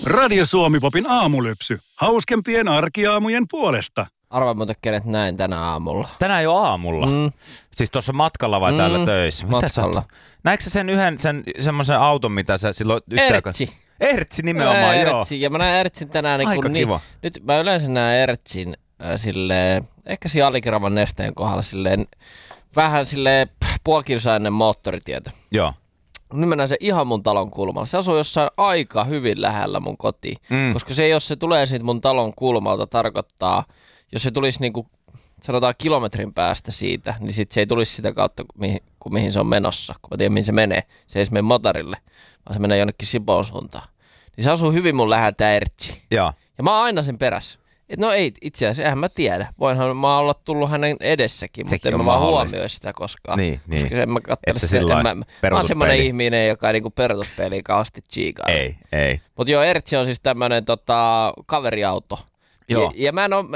Radio Suomi-popin aamulypsy. Hauskempien arkiaamujen puolesta. Arvaa muuten, kenet näin tänä aamulla. Tänään jo aamulla? Siis tuossa matkalla vai täällä töissä? Matkalla. Näetkö sä sen yhden semmoisen auton, mitä sä silloin... Ertsi nimenomaan, joo. Ja mä näen Ertsin tänään Aika kiva. Nyt mä yleensä näen Ertsin silleen, ehkä siinä alikiravan nesteen kohdalla silleen, vähän silleen puolikilsainen moottoritietä. Joo. Nyt mä näen se ihan mun talon kulmalla. Se asuu jossain aika hyvin lähellä mun kotiin. Koska se, jos se tulee siitä mun talon kulmalta, tarkoittaa, jos se tulisi niinku, sanotaan kilometrin päästä siitä, niin sit se ei tulisi sitä kautta, mihin se on menossa. Kun mä tiedän, mihin se menee. Se ei mene motorille, vaan se menee jonnekin Sipoon suuntaan. Niin se asuu hyvin mun läheltä Ertsi. Joo. Ja mä oon aina sen perässä. No ei, itse asiassa, eihän mä tiedä. Voinhan mä olla tullut hänen edessäkin, mutta en mä vaan huomioi sitä koskaan. Niin. Koska en mä kattele sitä. Mä oon semmonen ihminen, joka ei niinku peruutuspeliä kauheasti tsiikaa. Ei. Mut joo, Ertsi on siis tämmönen kaveriauto. Joo. Ja mä en oo,